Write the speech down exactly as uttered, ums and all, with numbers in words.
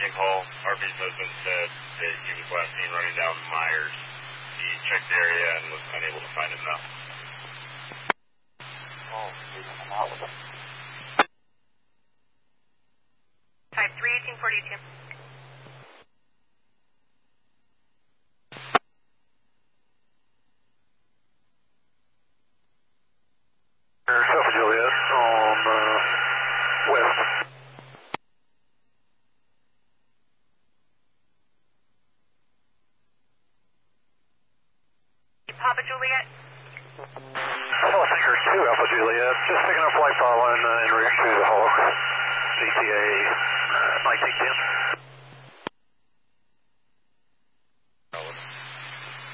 imaging hall. R V's husband said that he was last seen running down Myers. He checked the area and was unable to find him now. Oh, he's come out with him. Type three eighteen forty-two. Alpha Juliet on uh, west. Papa Juliet. Hello, Thinker two Alpha Juliet. Just picking up flight following uh, en route to the Hawk. C T A uh, nineteen ten.